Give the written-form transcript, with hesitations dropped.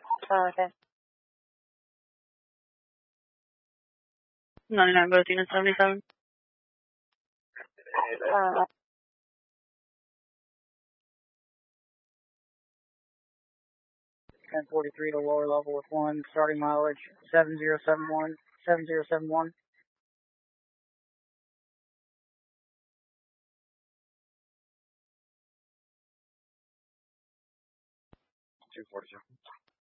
Okay. 99 both units 77. 1043 to lower level with 1, starting mileage 7071, 7071. 242.